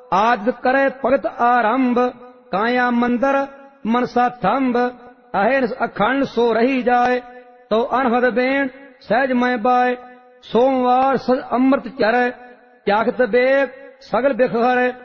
ਆਦਿ ਕਰੇ ਭਗਤ ਆਰੰਭ, ਕਾਇਆ ਮੰਦਰ ਮਨਸਾ ਥੰਬ। ਅਹਿਰਸ ਅਖੰਡ ਸੋ ਰਹੀ ਜਾਏ, ਤੋ ਅਨਹਦ ਬੇਣ ਸਹਿਜ ਮੈਂ ਬਾਏ। ਸੋਮਵਾਰ ਸਦ ਅੰਮ੍ਰਿਤ ਚਰੈ, ਤਿਆਖਤ ਬੇਗ ਸਗਲ ਬਿਖ ਹਰੈ।